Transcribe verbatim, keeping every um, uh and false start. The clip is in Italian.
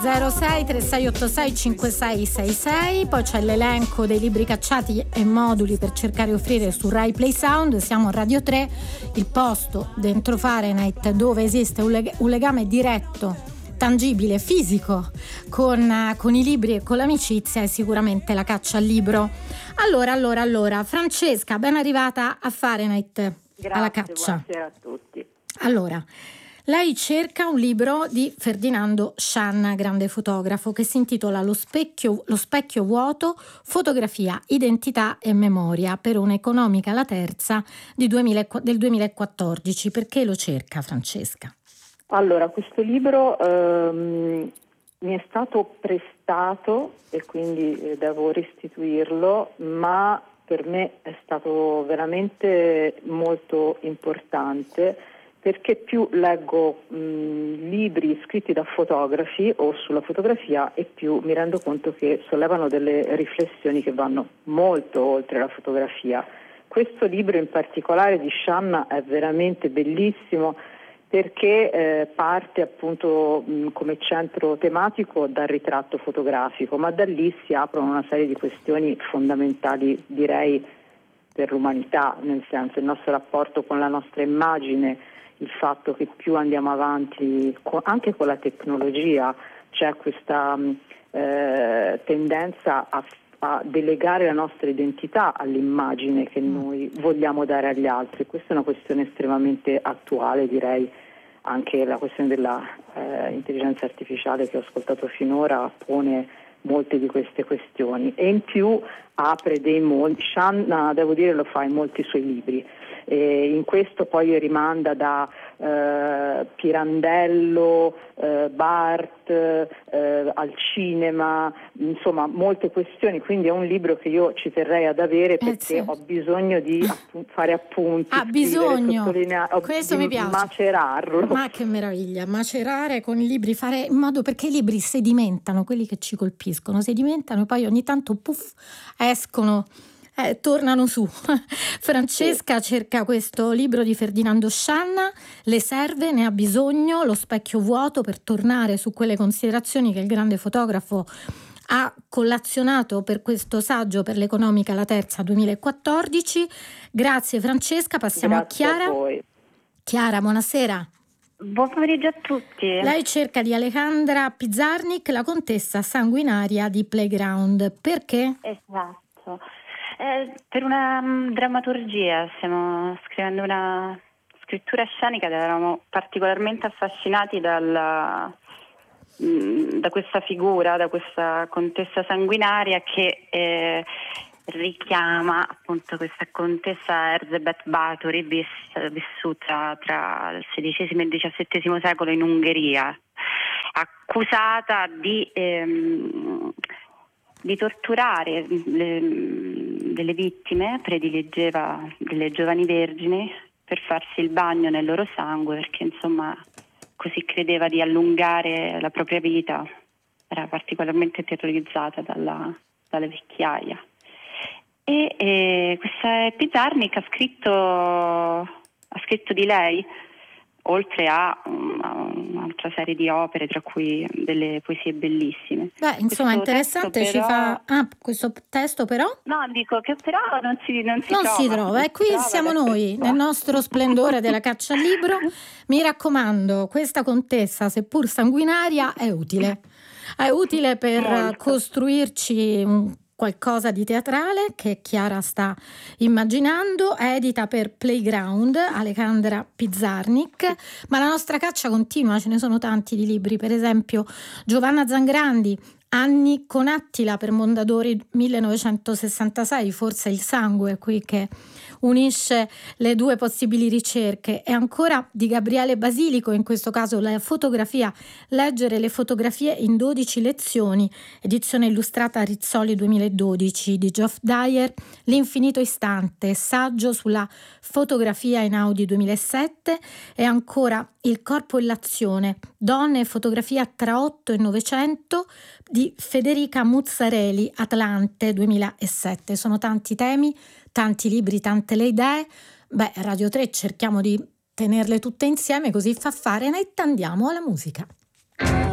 zero sei tre sei otto sei cinque sei sei sei. Poi c'è l'elenco dei libri cacciati e moduli per cercare di offrire su Rai Play Sound. Siamo a Radio tre, il posto dentro Fahrenheit dove esiste un, leg- un legame diretto, tangibile, fisico con, con i libri e con l'amicizia, è sicuramente la caccia al libro. Allora, allora, allora, Francesca, ben arrivata a Fahrenheit. Grazie, alla caccia. Buonasera a tutti. Allora, lei cerca un libro di Ferdinando Scianna, grande fotografo, che si intitola Lo specchio, lo specchio vuoto, fotografia, identità e memoria, per un'economica la terza di duemila, del duemilaquattordici. Perché lo cerca, Francesca? Allora, questo libro ehm, mi è stato prestato e quindi eh, devo restituirlo, ma per me è stato veramente molto importante, perché più leggo mh, libri scritti da fotografi o sulla fotografia e più mi rendo conto che sollevano delle riflessioni che vanno molto oltre la fotografia. Questo libro in particolare di Scianna è veramente bellissimo perché eh, parte appunto mh, come centro tematico dal ritratto fotografico, ma da lì si aprono una serie di questioni fondamentali, direi, per l'umanità, nel senso il nostro rapporto con la nostra immagine, il fatto che più andiamo avanti anche con la tecnologia c'è questa eh, tendenza a, a delegare la nostra identità all'immagine che noi vogliamo dare agli altri. Questa è una questione estremamente attuale, direi. Anche la questione dell'intelligenza eh, artificiale che ho ascoltato finora pone molte di queste questioni e in più apre dei mondi. Scianna, devo dire, lo fa in molti suoi libri. E in questo poi rimanda da eh, Pirandello, eh, Barthes, eh, al cinema, insomma molte questioni, quindi è un libro che io ci terrei ad avere perché eh sì. ho bisogno di appu- fare appunti, ha bisogno, sottolineare, questo di mi piace, macerarlo. Ma che meraviglia, macerare con i libri, fare in modo, perché i libri sedimentano, quelli che ci colpiscono sedimentano e poi ogni tanto puff escono. Eh, tornano su. Francesca sì. cerca questo libro di Ferdinando Scianna, le serve, ne ha bisogno, lo specchio vuoto, per tornare su quelle considerazioni che il grande fotografo ha collazionato per questo saggio per l'economica la terza duemilaquattordici. Grazie Francesca, passiamo Grazie a Chiara. A voi. Chiara, buonasera. Buon pomeriggio a tutti. Lei cerca di Alejandra Pizarnik, la contessa sanguinaria di Playground. Perché? Esatto. Eh, per una um, drammaturgia, stiamo scrivendo una scrittura scenica ed eravamo particolarmente affascinati dalla, mh, da questa figura, da questa contessa sanguinaria che eh, richiama appunto questa contessa Erzsébet Báthory, vis- vissuta tra il sedicesimo e il diciassettesimo secolo in Ungheria, accusata di ehm, di torturare le, delle vittime, prediligeva delle giovani vergini per farsi il bagno nel loro sangue, perché insomma così credeva di allungare la propria vita, era particolarmente terrorizzata dalla, dalle vecchiaia. E, e questa Pizarnik ha scritto, ha scritto di lei, oltre a, um, a un'altra serie di opere, tra cui delle poesie bellissime. Beh, insomma, questo interessante, però... ci fa... Ah, questo testo però? No, dico che però non si, non si non trova. Si trova. E qui siamo noi, nel nostro splendore della caccia al libro. Mi raccomando, questa contessa, seppur sanguinaria, è utile. È utile per Molto. costruirci un qualcosa di teatrale che Chiara sta immaginando. È edita per Playground, Alejandra Pizarnik, ma la nostra caccia continua, ce ne sono tanti di libri, per esempio Giovanna Zangrandi, Anni con Attila per Mondadori millenovecentosessantasei, forse il sangue è qui che unisce le due possibili ricerche, e ancora di Gabriele Basilico, in questo caso la fotografia, leggere le fotografie in dodici lezioni, edizione illustrata Rizzoli duemiladodici, di Geoff Dyer, L'infinito istante, saggio sulla fotografia in Audi duemilasette, e ancora Il corpo e l'azione, donne e fotografia tra otto e novecento di Federica Muzzarelli, Atlante duemilasette. Sono tanti temi, tanti libri, tante le idee. Beh, Radio tre cerchiamo di tenerle tutte insieme, così fa Fahrenheit. Andiamo alla musica.